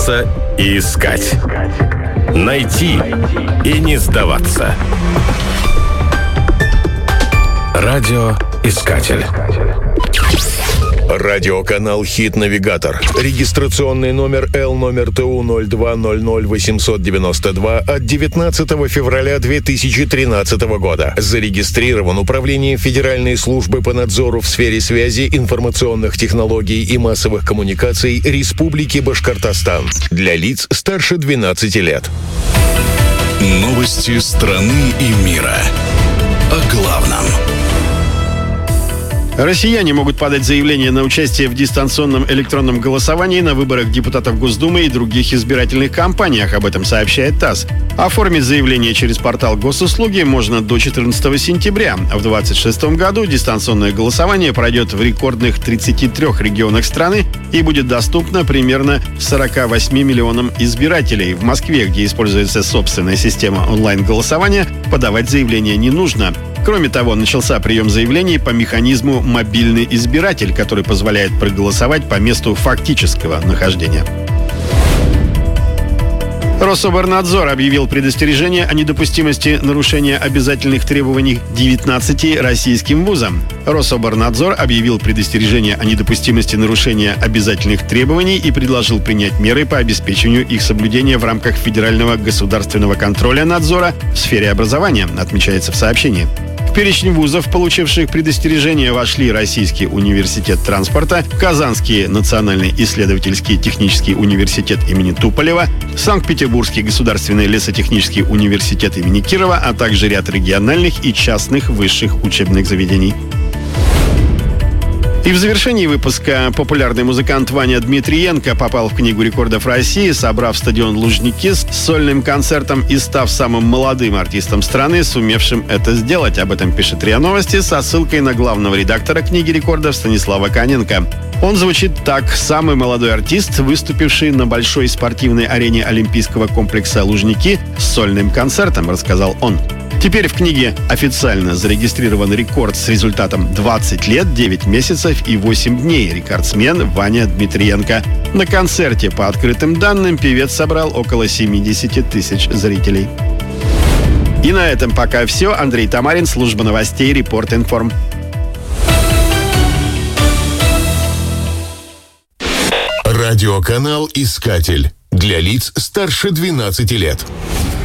бояться и искать. Найти и не сдаваться. Радиоискатель. Радиоканал «Хит-навигатор». Регистрационный номер L-номер ТУ-02-00-892 от 19 февраля 2013 года. Зарегистрирован Управлением Федеральной службы по надзору в сфере связи, информационных технологий и массовых коммуникаций Республики Башкортостан. Для лиц старше 12 лет. Новости страны и мира. О главном. Россияне могут подать заявление на участие в дистанционном электронном голосовании на выборах депутатов Госдумы и других избирательных кампаниях. Об этом сообщает ТАСС. Оформить заявление через портал Госуслуги можно до 14 сентября. В 2026 году дистанционное голосование пройдет в рекордных 33 регионах страны и будет доступно примерно 48 миллионам избирателей. В Москве, где используется собственная система онлайн-голосования, подавать заявление не нужно. Кроме того, начался прием заявлений по механизму «Мобильный избиратель», который позволяет проголосовать по месту фактического нахождения. Рособорнадзор объявил предостережение о недопустимости нарушения обязательных требований 19 российским вузам. Рособорнадзор объявил предостережение о недопустимости нарушения обязательных требований и предложил принять меры по обеспечению их соблюдения в рамках федерального государственного контроля надзора в сфере образования, отмечается в сообщении. В перечень вузов, получивших предостережение, вошли Российский университет транспорта, Казанский национальный исследовательский технический университет имени Туполева, Санкт-Петербургский государственный лесотехнический университет имени Кирова, а также ряд региональных и частных высших учебных заведений. И в завершении выпуска популярный музыкант Ваня Дмитриенко попал в Книгу рекордов России, собрав стадион Лужники с сольным концертом и став самым молодым артистом страны, сумевшим это сделать. Об этом пишет РИА Новости со ссылкой на главного редактора Книги рекордов Станислава Каненко. Он звучит так: самый молодой артист, выступивший на большой спортивной арене Олимпийского комплекса Лужники с сольным концертом, рассказал он. Теперь в книге официально зарегистрирован рекорд с результатом 20 лет, 9 месяцев и 8 дней. Рекордсмен Ваня Дмитриенко. На концерте, по открытым данным, певец собрал около 70 тысяч зрителей. И на этом пока все. Андрей Тамарин, служба новостей, Репорт-Информ. Радиоканал «Искатель». Для лиц старше 12 лет.